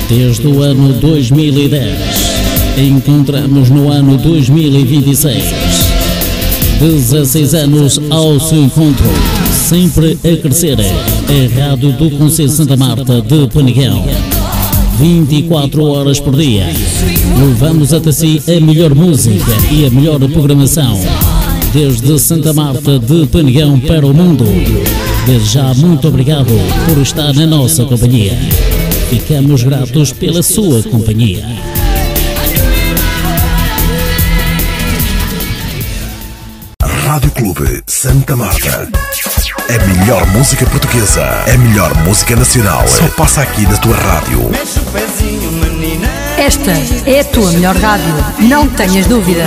Desde o ano 2010, encontramos no ano 2026. 16 anos ao seu encontro, sempre a crescer. A Rádio do Concelho Santa Marta de Penegão. 24 horas por dia. Levamos até si a melhor música e a melhor programação. Desde Santa Marta de Penegão para o mundo. Desde já, muito obrigado por estar na nossa companhia. Ficamos gratos pela sua companhia. Rádio Clube Santa Marta. A melhor música portuguesa, a melhor música nacional, só passa aqui na tua rádio. Esta é a tua melhor rádio, não tenhas dúvida.